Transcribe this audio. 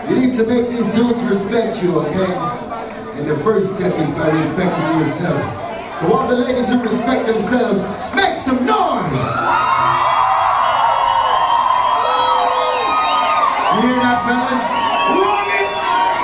You need to make these dudes respect you, okay? And the first step is by respecting yourself. So all the ladies who respect themselves, make some noise! You hear that, fellas?